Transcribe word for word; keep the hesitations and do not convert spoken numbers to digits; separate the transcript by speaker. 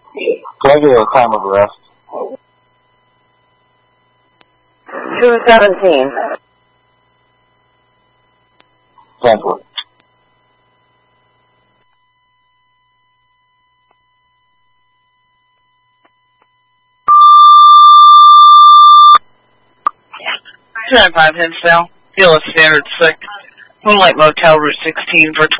Speaker 1: Can I get a time of arrest?
Speaker 2: two seventeen.
Speaker 1: Cancel it.
Speaker 3: two nine five Hinsdale, Field Standard six, Moonlight Motel, Route sixteen for